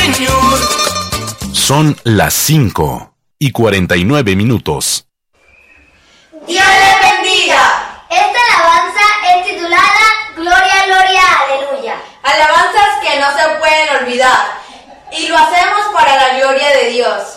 Señor. Son las 5:49. Dios les bendiga. Esta alabanza es titulada Gloria, Gloria, Aleluya. Alabanzas que no se pueden olvidar. Y lo hacemos para la gloria de Dios.